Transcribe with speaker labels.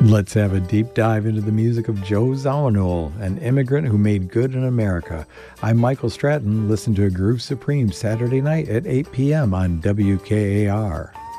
Speaker 1: Let's have a deep dive into the music of Joe Zawinul, an immigrant who made good in America. I'm Michael Stratton. Listen to Groove Supreme Saturday night at 8 p.m. on WKAR.